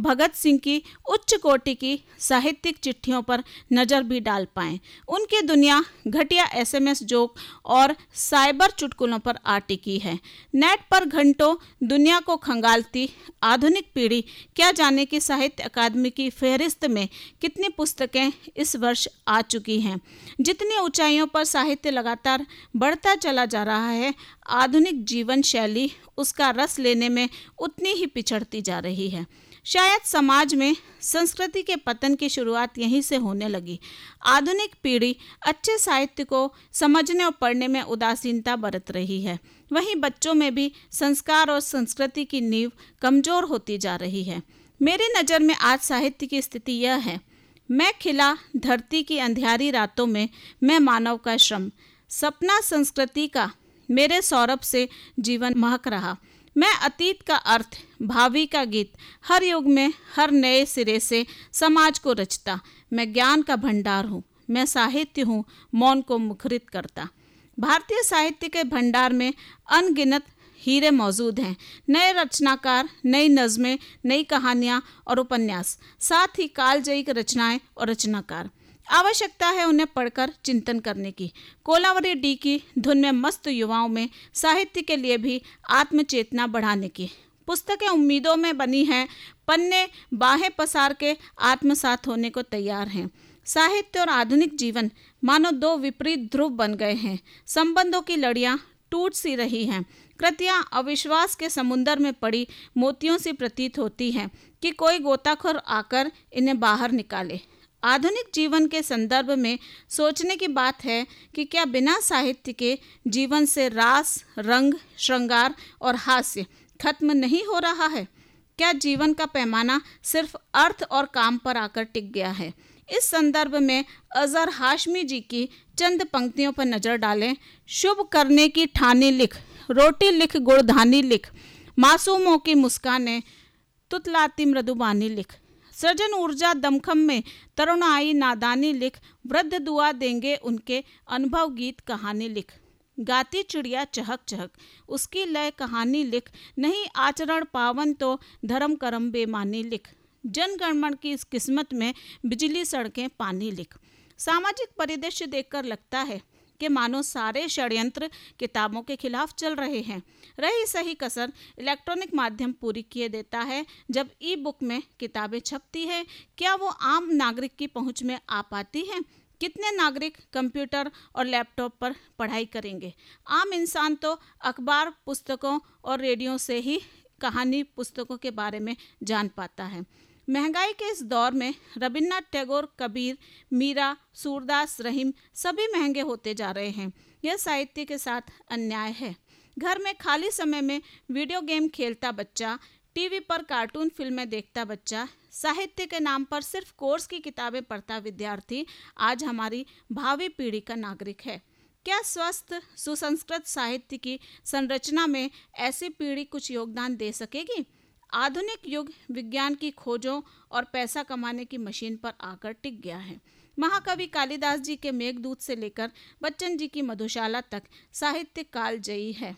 भगत सिंह की उच्च कोटि की साहित्यिक चिट्ठियों पर नज़र भी डाल पाएं। उनकी दुनिया घटिया SMS जोक और साइबर चुटकुलों पर आ टिकी है। नेट पर घंटों दुनिया को खंगालती आधुनिक पीढ़ी क्या जाने कि साहित्य अकादमी की फहरिस्त में कितनी पुस्तकें इस वर्ष आ चुकी हैं। जितनी ऊंचाइयों पर साहित्य लगातार बढ़ता चला जा रहा है, आधुनिक जीवन शैली उसका रस लेने में उतनी ही पिछड़ती जा रही है। शायद समाज में संस्कृति के पतन की शुरुआत यहीं से होने लगी। आधुनिक पीढ़ी अच्छे साहित्य को समझने और पढ़ने में उदासीनता बरत रही है। वहीं बच्चों में भी संस्कार और संस्कृति की नींव कमजोर होती जा रही है। मेरी नज़र में आज साहित्य की स्थिति यह है: मैं खिला धरती की अंधियारी रातों में, मैं मानव का श्रम, सपना संस्कृति का मेरे सौरभ से जीवन महक रहा। मैं अतीत का अर्थ, भावी का गीत, हर युग में हर नए सिरे से समाज को रचता। मैं ज्ञान का भंडार हूँ, मैं साहित्य हूँ, मौन को मुखरित करता। भारतीय साहित्य के भंडार में अनगिनत हीरे मौजूद हैं। नए रचनाकार, नई नज़में, नई कहानियाँ और उपन्यास, साथ ही कालजयी रचनाएं और रचनाकार। आवश्यकता है उन्हें पढ़कर चिंतन करने की। कोलावरी डी की धुन में मस्त युवाओं में साहित्य के लिए भी आत्मचेतना बढ़ाने की। पुस्तकें उम्मीदों में बनी हैं, पन्ने बाहें पसार के आत्मसात होने को तैयार हैं। साहित्य और आधुनिक जीवन मानो दो विपरीत ध्रुव बन गए हैं। संबंधों की लड़ियाँ टूट सी रही हैं। कृतियाँ अविश्वास के समुंदर में पड़ी मोतियों सी प्रतीत होती हैं कि कोई गोताखोर आकर इन्हें बाहर निकाले। आधुनिक जीवन के संदर्भ में सोचने की बात है कि क्या बिना साहित्य के जीवन से रास, रंग, श्रृंगार और हास्य खत्म नहीं हो रहा है? क्या जीवन का पैमाना सिर्फ अर्थ और काम पर आकर टिक गया है? इस संदर्भ में अजहर हाशमी जी की चंद पंक्तियों पर नजर डालें। शुभ करने की ठानी लिख, रोटी लिख गुड़धानी लिख, मासूमों की मुस्कानें तुतलाती मृदुबानी लिख, सृजन ऊर्जा दमखम में तरुणाई नादानी लिख, वृद्ध दुआ देंगे उनके अनुभव गीत कहानी लिख, गाती चिड़िया चहक चहक उसकी लय कहानी लिख, नहीं आचरण पावन तो धर्म कर्म बेमानी लिख, जनगणमन की इस किस्मत में बिजली सड़कें पानी लिख। सामाजिक परिदृश्य देखकर लगता है कि मानो सारे षड्यंत्र किताबों के खिलाफ चल रहे हैं। रही सही कसर इलेक्ट्रॉनिक माध्यम पूरी किए देता है। जब ई बुक में किताबें छपती है, क्या वो आम नागरिक की पहुंच में आ पाती हैं? कितने नागरिक कंप्यूटर और लैपटॉप पर पढ़ाई करेंगे? आम इंसान तो अखबार, पुस्तकों और रेडियो से ही कहानी पुस्तकों के बारे में जान पाता है। महंगाई के इस दौर में रविन्द्रनाथ टैगोर, कबीर, मीरा, सूरदास, रहीम सभी महंगे होते जा रहे हैं। यह साहित्य के साथ अन्याय है। घर में खाली समय में वीडियो गेम खेलता बच्चा, टीवी पर कार्टून फिल्में देखता बच्चा, साहित्य के नाम पर सिर्फ कोर्स की किताबें पढ़ता विद्यार्थी आज हमारी भावी पीढ़ी का नागरिक है। क्या स्वस्थ सुसंस्कृत साहित्य की संरचना में ऐसी पीढ़ी कुछ योगदान दे सकेगी? आधुनिक युग विज्ञान की खोजों और पैसा कमाने की मशीन पर आकर टिक गया है। महाकवि कालिदास जी के मेघदूत से लेकर बच्चन जी की मधुशाला तक साहित्य कालजयी है।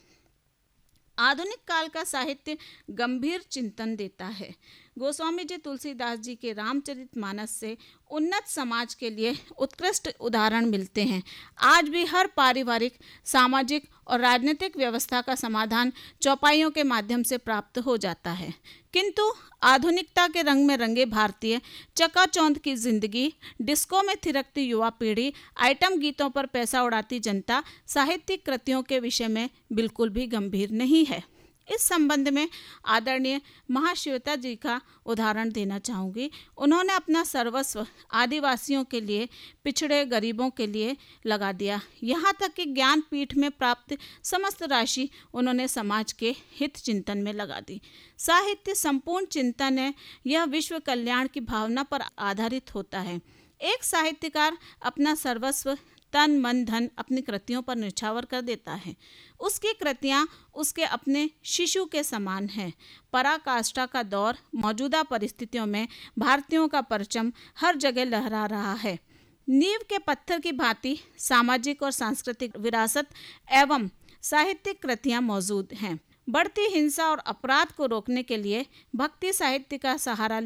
आधुनिक काल का साहित्य गंभीर चिंतन देता है। गोस्वामी जी तुलसीदास जी के रामचरितमानस से उन्नत समाज के लिए उत्कृष्ट उदाहरण मिलते हैं। आज भी हर पारिवारिक, सामाजिक और राजनीतिक व्यवस्था का समाधान चौपाइयों के माध्यम से प्राप्त हो जाता है। किंतु आधुनिकता के रंग में रंगे भारतीय चकाचौंध की जिंदगी, डिस्को में थिरकती युवा पीढ़ी, आइटम गीतों पर पैसा उड़ाती जनता साहित्यिक कृतियों के विषय में बिल्कुल भी गंभीर नहीं है। इस संबंध में आदरणीय महाश्वेता जी का उदाहरण देना चाहूँगी। उन्होंने अपना सर्वस्व आदिवासियों के लिए, पिछड़े गरीबों के लिए लगा दिया। यहाँ तक कि ज्ञानपीठ में प्राप्त समस्त राशि उन्होंने समाज के हित चिंतन में लगा दी। साहित्य संपूर्ण चिंतन है। यह विश्व कल्याण की भावना पर आधारित होता है। एक साहित्यकार अपना सर्वस्व, तन मन धन अपनी कृतियों पर न्यौछावर कर देता है। उसकी कृतियाँ उसके अपने शिशु के समान हैं। पराकाष्ठा का दौर, मौजूदा परिस्थितियों में भारतीयों का परचम हर जगह लहरा रहा है। नींव के पत्थर की भांति सामाजिक और सांस्कृतिक विरासत एवं साहित्यिक कृतियाँ मौजूद हैं। बढ़ती हिंसा और अपराध को रोकने के लिए भक्ति साहित्य का सहारा